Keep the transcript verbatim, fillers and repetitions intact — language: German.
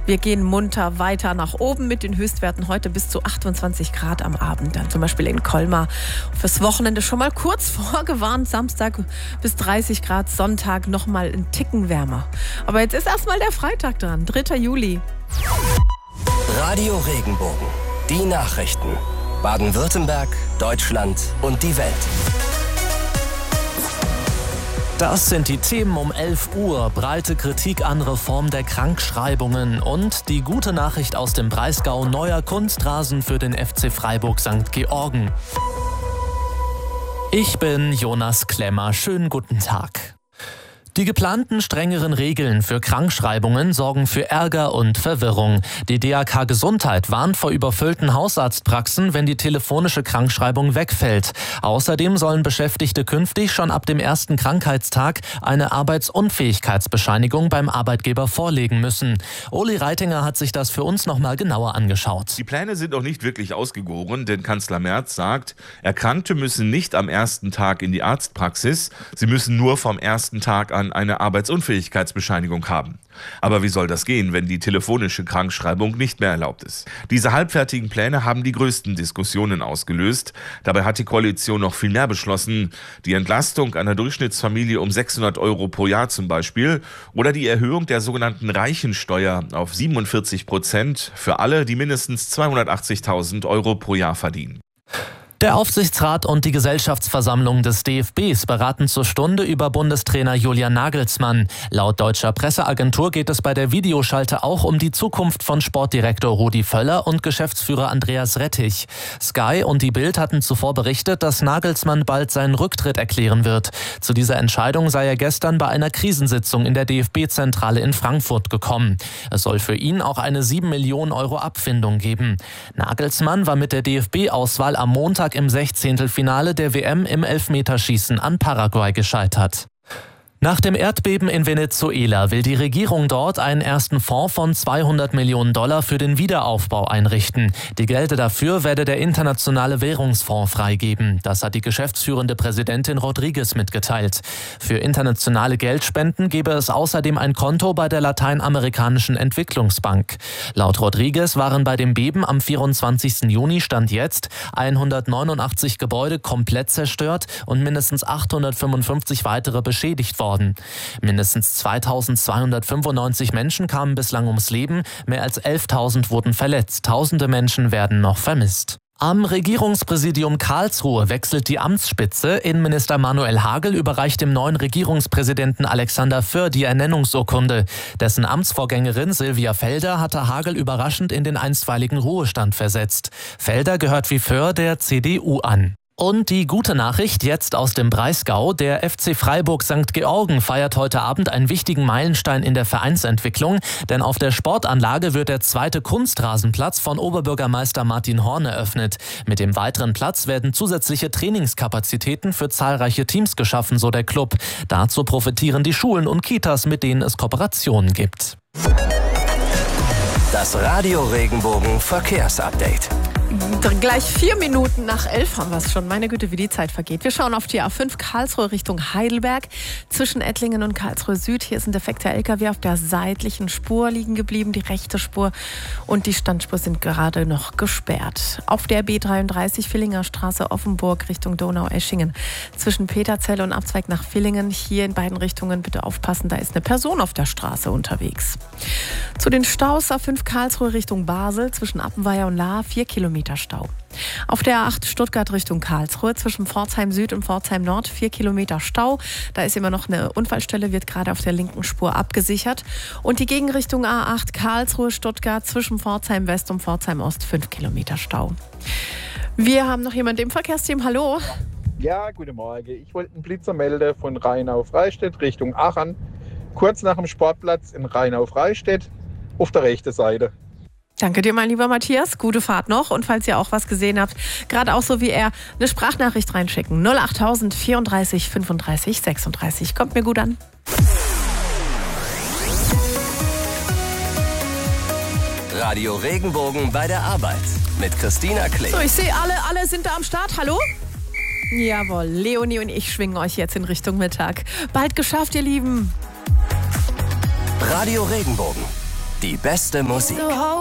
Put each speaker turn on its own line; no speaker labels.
Wir gehen munter weiter nach oben mit den Höchstwerten heute bis zu achtundzwanzig Grad am Abend. Dann zum Beispiel in Colmar. Fürs Wochenende schon mal kurz vorgewarnt. Samstag bis dreißig Grad, Sonntag noch mal ein Ticken wärmer. Aber jetzt ist erstmal der Freitag dran, dritter Juli.
Radio Regenbogen. Die Nachrichten. Baden-Württemberg, Deutschland und die Welt.
Das sind die Themen um elf Uhr. Breite Kritik an Reform der Krankschreibungen und die gute Nachricht aus dem Breisgau: neuer Kunstrasen für den F C Freiburg Sankt Georgen. Ich bin Jonas Klemmer. Schönen guten Tag. Die geplanten strengeren Regeln für Krankschreibungen sorgen für Ärger und Verwirrung. Die D A K Gesundheit warnt vor überfüllten Hausarztpraxen, wenn die telefonische Krankschreibung wegfällt. Außerdem sollen Beschäftigte künftig schon ab dem ersten Krankheitstag eine Arbeitsunfähigkeitsbescheinigung beim Arbeitgeber vorlegen müssen. Uli Reitinger hat sich das für uns noch mal genauer angeschaut.
Die Pläne sind noch nicht wirklich ausgegoren, denn Kanzler Merz sagt, Erkrankte müssen nicht am ersten Tag in die Arztpraxis, sie müssen nur vom ersten Tag an eine Arbeitsunfähigkeitsbescheinigung haben. Aber wie soll das gehen, wenn die telefonische Krankschreibung nicht mehr erlaubt ist? Diese halbfertigen Pläne haben die größten Diskussionen ausgelöst. Dabei hat die Koalition noch viel mehr beschlossen. Die Entlastung einer Durchschnittsfamilie um sechshundert Euro pro Jahr zum Beispiel oder die Erhöhung der sogenannten Reichensteuer auf siebenundvierzig Prozent für alle, die mindestens zweihundertachtzigtausend Euro pro Jahr verdienen.
Der Aufsichtsrat und die Gesellschaftsversammlung des D F Bs beraten zur Stunde über Bundestrainer Julian Nagelsmann. Laut deutscher Presseagentur geht es bei der Videoschalte auch um die Zukunft von Sportdirektor Rudi Völler und Geschäftsführer Andreas Rettich. Sky und die Bild hatten zuvor berichtet, dass Nagelsmann bald seinen Rücktritt erklären wird. Zu dieser Entscheidung sei er gestern bei einer Krisensitzung in der D F B-Zentrale in Frankfurt gekommen. Es soll für ihn auch eine sieben Millionen Euro Abfindung geben. Nagelsmann war mit der D F B-Auswahl am Montag im Sechzehntelfinale der W M im Elfmeterschießen an Paraguay gescheitert. Nach dem Erdbeben in Venezuela will die Regierung dort einen ersten Fonds von zweihundert Millionen Dollar für den Wiederaufbau einrichten. Die Gelder dafür werde der Internationale Währungsfonds freigeben. Das hat die geschäftsführende Präsidentin Rodriguez mitgeteilt. Für internationale Geldspenden gebe es außerdem ein Konto bei der Lateinamerikanischen Entwicklungsbank. Laut Rodriguez waren bei dem Beben am vierundzwanzigsten Juni Stand jetzt hundertneunundachtzig Gebäude komplett zerstört und mindestens achthundertfünfundfünfzig weitere beschädigt worden. Mindestens zweitausendzweihundertfünfundneunzig Menschen kamen bislang ums Leben, mehr als elftausend wurden verletzt, tausende Menschen werden noch vermisst. Am Regierungspräsidium Karlsruhe wechselt die Amtsspitze. Innenminister Manuel Hagel überreicht dem neuen Regierungspräsidenten Alexander Föhr die Ernennungsurkunde. Dessen Amtsvorgängerin Silvia Felder hatte Hagel überraschend in den einstweiligen Ruhestand versetzt. Felder gehört wie Föhr der C D U an. Und die gute Nachricht jetzt aus dem Breisgau: Der F C Freiburg Sankt Georgen feiert heute Abend einen wichtigen Meilenstein in der Vereinsentwicklung, denn auf der Sportanlage wird der zweite Kunstrasenplatz von Oberbürgermeister Martin Horn eröffnet. Mit dem weiteren Platz werden zusätzliche Trainingskapazitäten für zahlreiche Teams geschaffen, so der Club. Dazu profitieren die Schulen und Kitas, mit denen es Kooperationen gibt.
Das Radio Regenbogen Verkehrsupdate.
Gleich vier Minuten nach elf haben wir es schon. Meine Güte, wie die Zeit vergeht. Wir schauen auf die A fünf Karlsruhe Richtung Heidelberg. Zwischen Ettlingen und Karlsruhe Süd. Hier ist ein defekter L K W auf der seitlichen Spur liegen geblieben. Die rechte Spur und die Standspur sind gerade noch gesperrt. Auf der B dreiunddreißig Villinger Straße Offenburg Richtung Donaueschingen. Zwischen Peterzell und Abzweig nach Villingen. Hier in beiden Richtungen bitte aufpassen. Da ist eine Person auf der Straße unterwegs. Zu den Staus: A fünf Karlsruhe Richtung Basel. Zwischen Appenweier und Lahr vier Kilometer Stau. Auf der A acht Stuttgart Richtung Karlsruhe zwischen Pforzheim Süd und Pforzheim Nord vier Kilometer Stau. Da ist immer noch eine Unfallstelle, wird gerade auf der linken Spur abgesichert. Und die Gegenrichtung A acht Karlsruhe Stuttgart zwischen Pforzheim West und Pforzheim Ost fünf Kilometer Stau. Wir haben noch jemanden im Verkehrsteam. Hallo.
Ja, guten Morgen. Ich wollte einen Blitzer melden von Rheinau-Freistedt Richtung Aachen. Kurz nach dem Sportplatz in Rheinau-Freistedt auf der rechten Seite.
Danke dir, mein lieber Matthias. Gute Fahrt noch. Und falls ihr auch was gesehen habt, gerade auch so wie er, eine Sprachnachricht reinschicken. null achttausend vierunddreißig fünfunddreißig sechsunddreißig. Kommt mir gut an.
Radio Regenbogen bei der Arbeit mit Christina Klee.
So, ich sehe alle, alle sind da am Start. Hallo? Jawohl, Leonie und ich schwingen euch jetzt in Richtung Mittag. Bald geschafft, ihr Lieben.
Radio Regenbogen. Die beste Musik.